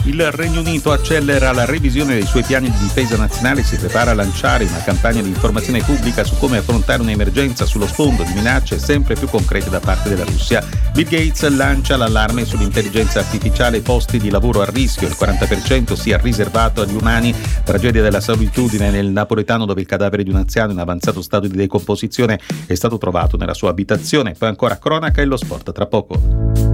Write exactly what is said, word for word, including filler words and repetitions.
Il Regno Unito accelera la revisione dei suoi piani di difesa nazionale e si prepara a lanciare una campagna di informazione pubblica su come affrontare un'emergenza sullo sfondo di minacce sempre più concrete da parte della Russia. Bill Gates lancia l'allarme sull'intelligenza artificiale e posti di lavoro a rischio, il quaranta per cento sia riservato agli umani. Tragedia della solitudine nel napoletano, dove il cadavere di un anziano in avanzato stato di decomposizione è stato trovato nella sua abitazione. Poi ancora cronaca e lo sport tra poco.